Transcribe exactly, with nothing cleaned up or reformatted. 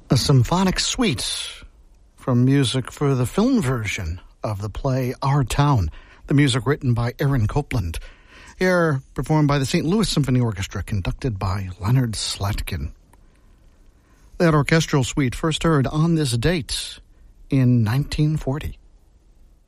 A symphonic suite from music for the film version of the play Our Town, the music written by Aaron Copland. Here, performed by the Saint Louis Symphony Orchestra, conducted by Leonard Slatkin. That orchestral suite first heard on this date in nineteen forty.